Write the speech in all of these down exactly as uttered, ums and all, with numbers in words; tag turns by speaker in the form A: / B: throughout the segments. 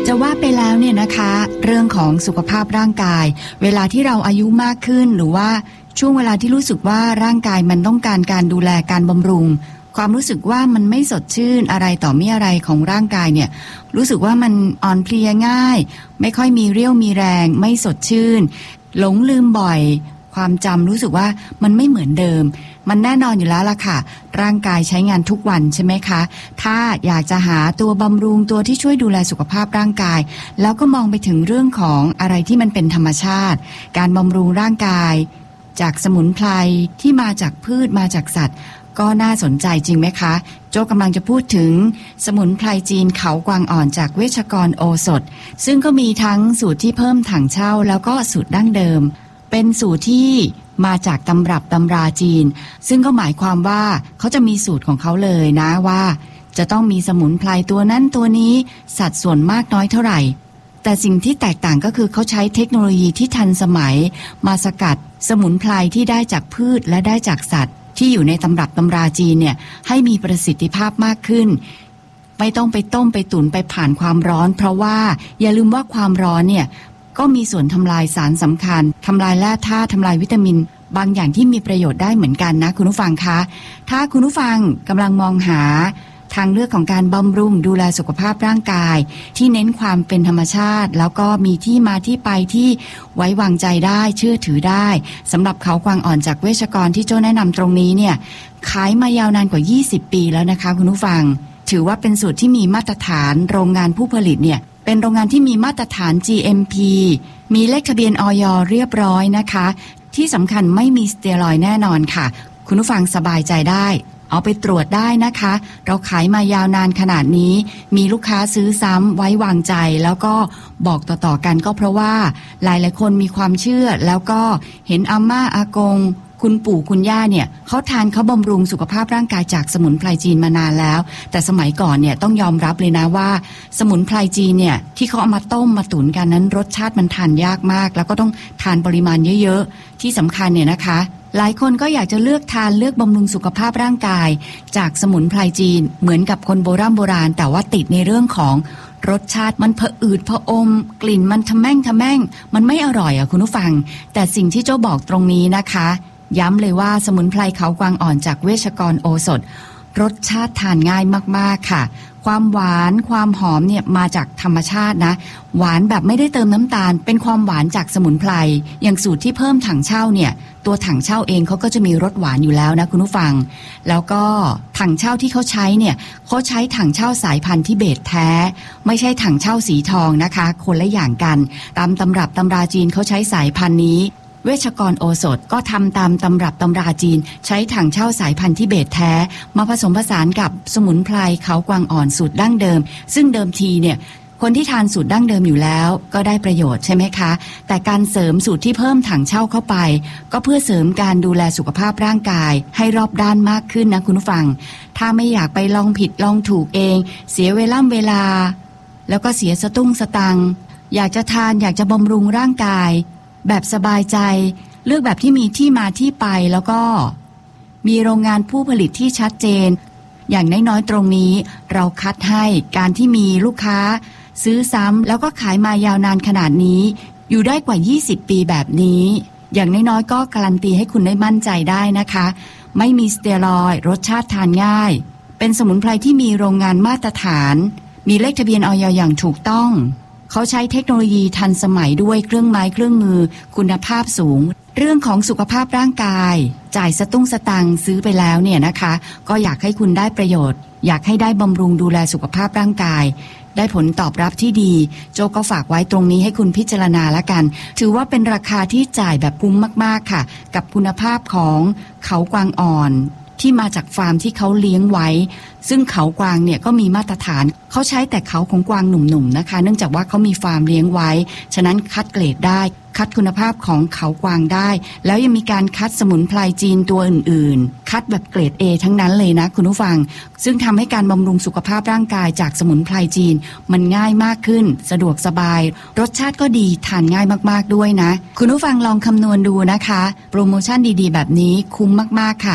A: จะว่าไปแล้วเนี่ยนะคะเรื่องของสุขภาพร่างกายเวลาที่เราอายุมากขึ้นหรือว่าช่วงเวลาที่รู้สึกว่าร่างกายมันต้องการการดูแลการบำรุงความรู้สึกว่ามันไม่สดชื่นอะไรต่อมีอะไรของร่างกายเนี่ยรู้สึกว่ามันอ่อนเพลียง่ายไม่ค่อยมีเรี่ยวมีแรงไม่สดชื่นหลงลืมบ่อยความจำรู้สึกว่ามันไม่เหมือนเดิมมันแน่นอนอยู่แล้วล่ะค่ะร่างกายใช้งานทุกวันใช่ไหมคะถ้าอยากจะหาตัวบำรุงตัวที่ช่วยดูแลสุขภาพร่างกายแล้วก็มองไปถึงเรื่องของอะไรที่มันเป็นธรรมชาติการบำรุงร่างกายจากสมุนไพรที่มาจากพืชมาจากสัตว์ก็น่าสนใจจริงไหมคะโจกำลังจะพูดถึงสมุนไพรจีนเขากวางอ่อนจากเวชกรโอสถซึ่งก็มีทั้งสูตรที่เพิ่มถังเช่าแล้วก็สูตรดั้งเดิมเป็นสูตรที่มาจากตำรับตำราจีนซึ่งก็หมายความว่าเขาจะมีสูตรของเขาเลยนะว่าจะต้องมีสมุนไพรตัวนั้นตัวนี้สัดส่วนมากน้อยเท่าไหร่แต่สิ่งที่แตกต่างก็คือเขาใช้เทคโนโลยีที่ทันสมัยมาสกัดสมุนไพรที่ได้จากพืชและได้จากสัตว์ที่อยู่ในตำรับตำราจีนเนี่ยให้มีประสิทธิภาพมากขึ้นไม่ต้องไปต้มไปตุ๋นไปผ่านความร้อนเพราะว่าอย่าลืมว่าความร้อนเนี่ยก็มีส่วนทำลายสารสำคัญทำลายแร่ธาตุทำลายวิตามินบางอย่างที่มีประโยชน์ได้เหมือนกันนะคุณผู้ฟังคะถ้าคุณผู้ฟังกำลังมองหาทางเลือกของการบำรุงดูแลสุขภาพร่างกายที่เน้นความเป็นธรรมชาติแล้วก็มีที่มาที่ไปที่ไว้วางใจได้เชื่อถือได้สำหรับเขากวางอ่อนจากเวชกรที่โจ้แนะนำตรงนี้เนี่ยขายมายาวนานกว่ายี่สิบปีแล้วนะคะคุณผู้ฟังถือว่าเป็นสูตรที่มีมาตรฐานโรงงานผู้ผลิตเนี่ยเป็นโรงงานที่มีมาตรฐาน จี เอ็ม พี มีเลขทะเบียน อย เรียบร้อยนะคะที่สำคัญไม่มีสเตียรอยด์แน่นอนค่ะคุณผู้ฟังสบายใจได้เอาไปตรวจได้นะคะเราขายมายาวนานขนาดนี้มีลูกค้าซื้อซ้ำไว้วางใจแล้วก็บอกต่อๆกันก็เพราะว่าหลายๆคนมีความเชื่อแล้วก็เห็นอาม่าอากงคุณปู่คุณย่าเนี่ยเขาทานเขาบำรุงสุขภาพร่างกายจากสมุนไพรจีนมานานแล้วแต่สมัยก่อนเนี่ยต้องยอมรับเลยนะว่าสมุนไพรจีนเนี่ยที่เขาเอามาต้มมาตุ๋นกันนั้นรสชาติมันทานยากมากแล้วก็ต้องทานปริมาณเยอะๆที่สำคัญเนี่ยนะคะหลายคนก็อยากจะเลือกทานเลือกบำรุงสุขภาพร่างกายจากสมุนไพรจีนเหมือนกับคนโบราณโบราณแต่ว่าติดในเรื่องของรสชาติมันผะอืดผะอมกลิ่นมันทะแม่งทะแม่งมันไม่อร่อยอ่ะคุณผู้ฟังแต่สิ่งที่โจ้บอกตรงนี้นะคะย้ำเลยว่าสมุนไพรเขากวางอ่อนจากเวชกรโอสถรสชาติทานง่ายมากๆค่ะความหวานความหอมเนี่ยมาจากธรรมชาตินะหวานแบบไม่ได้เติมน้ำตาลเป็นความหวานจากสมุนไพรอย่างสูตรที่เพิ่มถังเช่าเนี่ยตัวถังเช่าเองเขาก็จะมีรสหวานอยู่แล้วนะคุณผู้ฟังแล้วก็ถังเช่าที่เขาใช้เนี่ยเขาใช้ถังเช่าสายพันธุ์ทิเบตแท้ไม่ใช่ถังเช่าสีทองนะคะคนละอย่างกันตามตำรับตำราจีนเขาใช้สายพันธุ์นี้เวชกรโอสถก็ทำตามตำรับตำราจีนใช้ถังเช่าสายพันธุ์ทิเบตแท้มาผสมผสานกับสมุนไพรเขากวางอ่อนสูตรดั้งเดิมซึ่งเดิมทีเนี่ยคนที่ทานสูตรดั้งเดิมอยู่แล้วก็ได้ประโยชน์ใช่ไหมคะแต่การเสริมสูตรที่เพิ่มถังเช่าเข้าไปก็เพื่อเสริมการดูแลสุขภาพร่างกายให้รอบด้านมากขึ้นนะคุณผู้ฟังถ้าไม่อยากไปลองผิดลองถูกเองเสียเวลาเวลาแล้วก็เสียสตุ้งสตังค์อยากจะทานอยากจะบำรุงร่างกายแบบสบายใจเลือกแบบที่มีที่มาที่ไปแล้วก็มีโรงงานผู้ผลิตที่ชัดเจนอย่างน้อยๆตรงนี้เราคัดให้การที่มีลูกค้าซื้อซ้ำแล้วก็ขายมายาวนานขนาดนี้อยู่ได้กว่ายี่สิบปีแบบนี้อย่างน้อยๆก็การันตีให้คุณได้มั่นใจได้นะคะไม่มีสเตียรอยด์รสชาติทานง่ายเป็นสมุนไพรที่มีโรงงานมาตรฐานมีเลขทะเบียนอย.อย่างถูกต้องเขาใช้เทคโนโลยีทันสมัยด้วยเครื่องไม้เครื่องมือคุณภาพสูงเรื่องของสุขภาพร่างกายจ่ายสตุ้งสตังค์ซื้อไปแล้วเนี่ยนะคะก็อยากให้คุณได้ประโยชน์อยากให้ได้บำรุงดูแลสุขภาพร่างกายได้ผลตอบรับที่ดีโจก็ฝากไว้ตรงนี้ให้คุณพิจารณาละกันถือว่าเป็นราคาที่จ่ายแบบคุ้มมากๆค่ะกับคุณภาพของเขากวางอ่อนที่มาจากฟาร์มที่เขาเลี้ยงไว้ซึ่งเขากวางเนี่ยก็มีมาตรฐานเขาใช้แต่เขาของกวางหนุ่มๆนะคะเนื่องจากว่าเขามีฟาร์มเลี้ยงไว้ฉะนั้นคัดเกรดได้คัดคุณภาพของเขากวางได้แล้วยังมีการคัดสมุนไพรจีนตัวอื่นๆคัดแบบเกรด A ทั้งนั้นเลยนะคุณผู้ฟังซึ่งทำให้การบำรุงสุขภาพร่างกายจากสมุนไพรจีนมันง่ายมากขึ้นสะดวกสบายรสชาติก็ดีทานง่ายมากๆด้วยนะคุณผู้ฟังลองคำนวณดูนะคะโปรโมชั่นดีๆแบบนี้คุ้มมากๆค่ะไป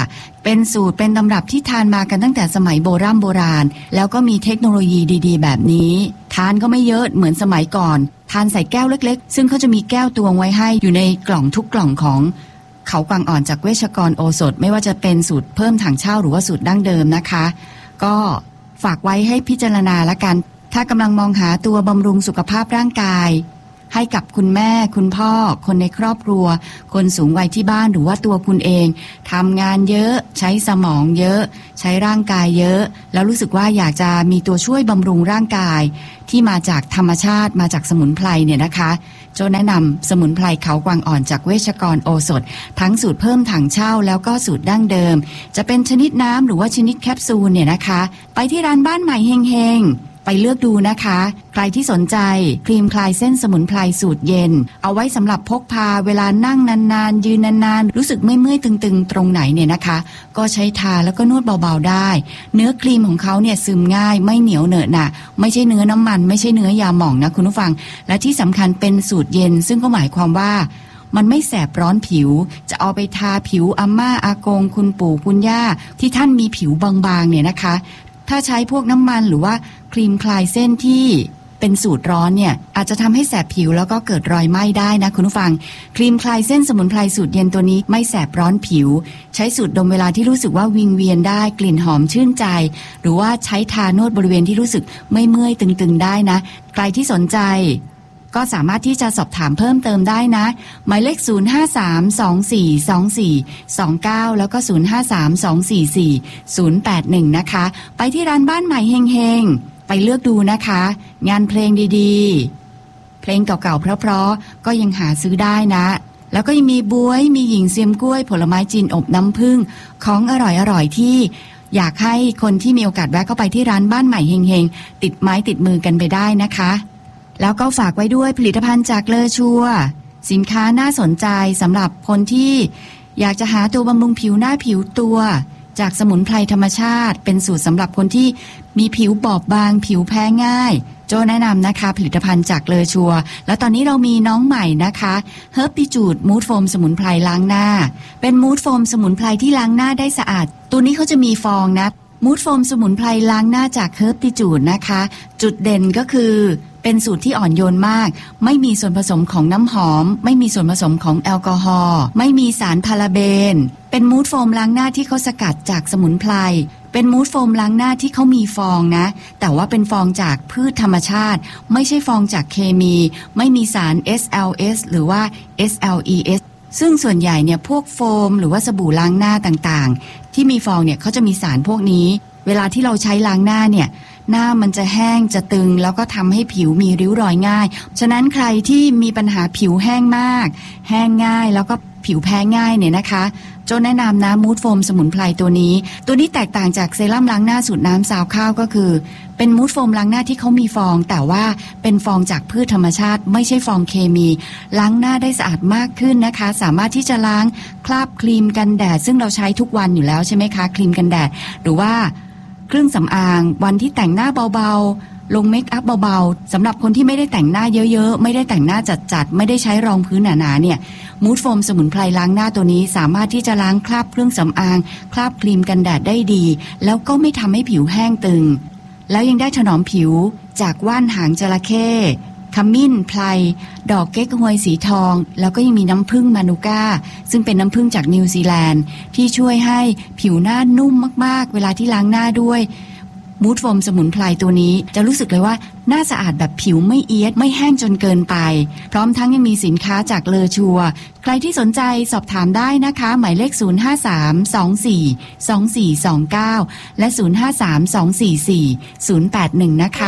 A: เป็นสูตรเป็นตำรับที่ทานมากันตั้งแต่สมัยโบราณโบราณแล้วก็มีเทคโนโลยีดีๆแบบนี้ทานก็ไม่เยอะเหมือนสมัยก่อนทานใส่แก้วเล็กๆซึ่งเขาจะมีแก้วตวงไว้ให้อยู่ในกล่องทุกกล่องของเขากวางอ่อนจากเวชกรโอสถไม่ว่าจะเป็นสูตรเพิ่มถังเช่าหรือว่าสูตรดั้งเดิมนะคะก็ฝากไว้ให้พิจารณาละกันถ้ากำลังมองหาตัวบำรุงสุขภาพร่างกายให้กับคุณแม่คุณพ่อคนในครอบครัวคนสูงวัยที่บ้านหรือว่าตัวคุณเองทำงานเยอะใช้สมองเยอะใช้ร่างกายเยอะแล้วรู้สึกว่าอยากจะมีตัวช่วยบำรุงร่างกายที่มาจากธรรมชาติมาจากสมุนไพรเนี่ยนะคะโจแนะนำสมุนไพรเขากวางอ่อนจากเวชกรโอสถทั้งสูตรเพิ่มถังเช่าแล้วก็สูตรดั้งเดิมจะเป็นชนิดน้ำหรือว่าชนิดแคปซูลเนี่ยนะคะไปที่ร้านบ้านใหม่เฮงๆไปเลือกดูนะคะใครที่สนใจครีมคลายเส้นสมุนไพรสูตรเย็นเอาไว้สำหรับพกพาเวลานั่งนานๆยืนนานๆรู้สึกเมื่อยๆตึงๆตรงไหนเนี่ยนะคะก็ใช้ทาแล้วก็นวดเบาๆได้เนื้อครีมของเขาเนี่ยซึมง่ายไม่เหนียวเหนอะหนะไม่ใช่เนื้อน้ำมันไม่ใช่เนื้อยาหม่องนะคุณผู้ฟังและที่สำคัญเป็นสูตรเย็นซึ่งก็หมายความว่ามันไม่แสบร้อนผิวจะเอาไปทาผิวอาม่าอากงคุณปู่คุณย่าที่ท่านมีผิวบางๆเนี่ยนะคะถ้าใช้พวกน้ำมันหรือว่าครีมคลายเส้นที่เป็นสูตรร้อนเนี่ยอาจจะทำให้แสบผิวแล้วก็เกิดรอยไหม้ได้นะคุณผู้ฟังครีมคลายเส้นสมุนไพรสูตรเย็นตัวนี้ไม่แสบร้อนผิวใช้สูตรดมเวลาที่รู้สึกว่าวิงเวียนได้กลิ่นหอมชื่นใจหรือว่าใช้ทานวดบริเวณที่รู้สึกไม่เมื่อยตึงๆได้นะใครที่สนใจก็สามารถที่จะสอบถามเพิ่มเติมได้นะหมายเลขศูนย์ ห้า สาม สอง สี่ สอง สี่ สอง เก้าแล้วก็ศูนย์ ห้า สาม สอง สี่ สี่ ศูนย์ แปด หนึ่งนะคะไปที่ร้านบ้านใหม่เฮงๆไปเลือกดูนะคะงานเพลงดีๆเพลงเก่าๆเพราะๆก็ยังหาซื้อได้นะแล้วก็ยังมีบ๊วยมีหญิงเซียมกล้วยผลไม้จีนอบน้ำผึ้งของอร่อยๆที่อยากให้คนที่มีโอกาสแวะเข้าไปที่ร้านบ้านใหม่เฮงๆติดไม้ติดมือกันไปได้นะคะแล้วก็ฝากไว้ด้วยผลิตภัณฑ์จากเลอชัวสินค้าน่าสนใจสำหรับคนที่อยากจะหาตัวบำรุงผิวหน้าผิวตัวจากสมุนไพรธรรมชาติเป็นสูตรสำหรับคนที่มีผิวบอบบางผิวแพ้ง่ายโจแนะนำนะคะผลิตภัณฑ์จากเลอชัวแล้วตอนนี้เรามีน้องใหม่นะคะเฮิร์บดิจูดมูดโฟมสมุนไพรล้างหน้าเป็นมูดโฟมสมุนไพรที่ล้างหน้าได้สะอาดตัวนี้เขาจะมีฟองนะมูดโฟมสมุนไพรล้างหน้าจากเฮิร์บดิจูดนะคะจุดเด่นก็คือเป็นสูตรที่อ่อนโยนมากไม่มีส่วนผสมของน้ำหอมไม่มีส่วนผสมของแอลกอฮอล์ไม่มีสารพาราเบนเป็นมูดโฟมล้างหน้าที่เขาสกัดจากสมุนไพรเป็นมูดโฟมล้างหน้าที่เขามีฟองนะแต่ว่าเป็นฟองจากพืชธรรมชาติไม่ใช่ฟองจากเคมีไม่มีสาร เอส แอล เอส หรือว่า เอส แอล อี เอส ซึ่งส่วนใหญ่เนี่ยพวกโฟมหรือว่าสบู่ล้างหน้าต่างๆที่มีฟองเนี่ยเขาจะมีสารพวกนี้เวลาที่เราใช้ล้างหน้าเนี่ยหน้ามันจะแห้งจะตึงแล้วก็ทำให้ผิวมีริ้วรอยง่ายฉะนั้นใครที่มีปัญหาผิวแห้งมากแห้งง่ายแล้วก็ผิวแพ้ง่ายเนี่ยนะคะโจแนะนำนะมูดโฟมสมุนไพรตัวนี้ตัวนี้แตกต่างจากเซรั่มล้างหน้าสูตรน้ำซาวข้าวก็คือเป็นมูดโฟมล้างหน้าที่เขามีฟองแต่ว่าเป็นฟองจากพืชธรรมชาติไม่ใช่ฟองเคมีล้างหน้าได้สะอาดมากขึ้นนะคะสามารถที่จะล้างคราบครีมกันแดดซึ่งเราใช้ทุกวันอยู่แล้วใช่ไหมคะครีมกันแดดหรือว่าเครื่องสำอางวันที่แต่งหน้าเบาๆลงเมคอัพเบาๆสำหรับคนที่ไม่ได้แต่งหน้าเยอะๆไม่ได้แต่งหน้าจัดๆไม่ได้ใช้รองพื้นหนาๆเนี่ยมูดโฟมสมุนไพรล้างหน้าตัวนี้สามารถที่จะล้างคราบเครื่องสำอางคราบครีมกันแดดได้ดีแล้วก็ไม่ทำให้ผิวแห้งตึงแล้วยังได้ถนอมผิวจากว่านหางจระเข้ขมิ้นไพรดอกเก๊กฮวยสีทองแล้วก็ยังมีน้ำผึ้งมานูก้าซึ่งเป็นน้ำผึ้งจากนิวซีแลนด์ที่ช่วยให้ผิวหน้านุ่มมากๆเวลาที่ล้างหน้าด้วยมูดโฟมสมุนไพรตัวนี้จะรู้สึกเลยว่าหน้าสะอาดแบบผิวไม่เอียดไม่แห้งจนเกินไปพร้อมทั้งยังมีสินค้าจากเลอชัวใครที่สนใจสอบถามได้นะคะหมายเลขศูนย์ ห้า สาม สอง สี่ สอง สี่ สอง เก้าและศูนย์ ห้า สาม สอง สี่ สี่ ศูนย์ แปด หนึ่งนะคะ